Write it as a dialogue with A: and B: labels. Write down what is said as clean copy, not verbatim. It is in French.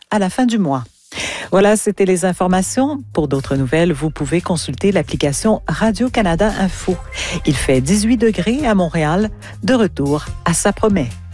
A: à la fin du mois. Voilà, c'était les informations. Pour d'autres nouvelles, vous pouvez consulter l'application Radio-Canada Info. Il fait 18 degrés à Montréal. De retour à Ça promet.